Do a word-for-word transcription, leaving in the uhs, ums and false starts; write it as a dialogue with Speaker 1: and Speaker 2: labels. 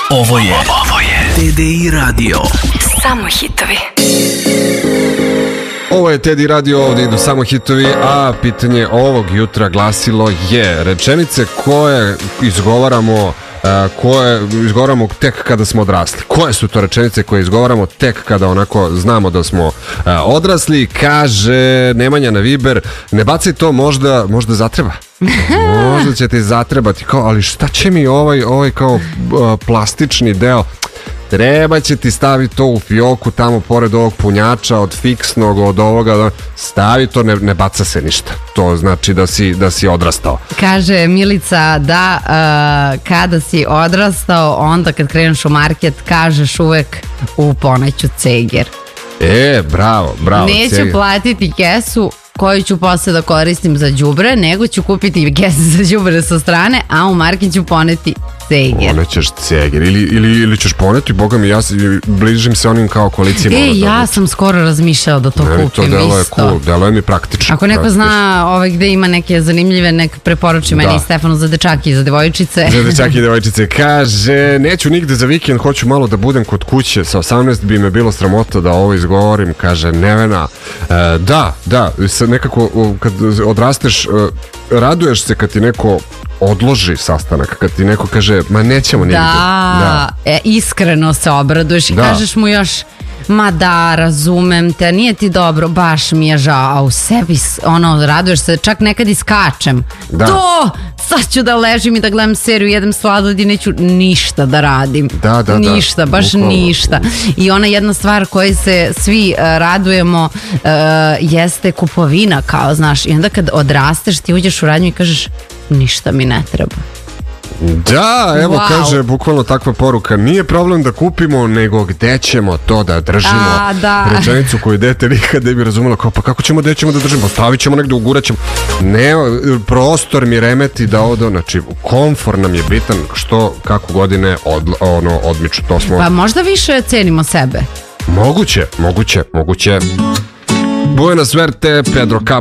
Speaker 1: Ovo je Ovo je T D I Radio.
Speaker 2: Samo hitovi.
Speaker 3: Ovo je T D I Radio, ovdje idu samo hitovi, a pitanje ovog jutra glasilo je rečenice koje izgovaramo koje izgovaramo tek kada smo odrasli. Koje su to rečenice koje izgovaramo tek kada onako znamo da smo odrasli? Kaže Nemanja na Viber, ne bacaj to, možda, možda zatreba. Možda će ti zatrebati. Kao, ali šta će mi ovaj, ovaj kao plastični deo? Treba će ti staviti to u fioku tamo pored ovog punjača od fiksnog, od ovoga, stavi to, ne, ne baca se ništa. To znači da si, da si odrastao.
Speaker 4: Kaže Milica da uh, kada si odrastao, onda kad kreneš u market kažeš uvek u poneću ceger.
Speaker 3: E, bravo, bravo.
Speaker 4: Neću
Speaker 3: ceger.
Speaker 4: platiti kesu koju ću posle da koristim za đubre, nego ću kupiti kesu za đubre sa strane, a u market ću poneti ceger.
Speaker 3: Ponećeš ceger ili, ili, ili ćeš poneti, boga mi, ja se, bližim se onim kao koalicijama.
Speaker 4: E, ja sam skoro razmišljala da to
Speaker 3: ne,
Speaker 4: kupim
Speaker 3: to delo
Speaker 4: isto.
Speaker 3: Je cool, delo je mi praktično.
Speaker 4: Ako neko
Speaker 3: praktično.
Speaker 4: zna ovaj, gde ima neke zanimljive, nek preporuči meni i Stefanu za dečaki i za devojčice.
Speaker 3: Za dečaki i devojčice. Kaže, neću nigde za vikend, hoću malo da budem kod kuće. Sa osamnaest bi me bilo sramota da ovo izgovorim. Kaže Nevena. E, da, da, nekako kad odrasteš, raduješ se kad ti neko odloži sastanak, kad ti neko kaže ma nećemo nigde.
Speaker 4: Da, da. E, iskreno se obraduješ i da. Kažeš mu još ma da, razumem te, nije ti dobro, baš mi je žao, a u sebi ono, raduješ se, čak nekad iskačem. Da. To, sad ću da ležim i da gledam seriju, jedem sladoled i neću ništa da radim.
Speaker 3: Da, da,
Speaker 4: ništa,
Speaker 3: da.
Speaker 4: baš Bukvalno. ništa. I ona jedna stvar koju se svi uh, radujemo uh, jeste kupovina, kao znaš, i onda kad odrasteš ti uđeš u radnju i kažeš ništa mi ne treba.
Speaker 3: Da, evo
Speaker 4: wow.
Speaker 3: kaže bukvalno takva poruka, nije problem da kupimo, nego gde ćemo to da držimo.
Speaker 4: A, da.
Speaker 3: Rečenicu koju dete nikad ne bi razumela, kao pa kako ćemo, gde ćemo da držimo, stavit ćemo negde, ugurat ćemo. Ne, prostor mi remeti da odo, znači komfor nam je bitan, što kako godine od, ono, odmiču, to smo.
Speaker 4: Pa možda više cenimo sebe.
Speaker 3: Moguće, moguće, moguće. Buenos Verte, Pedro Cap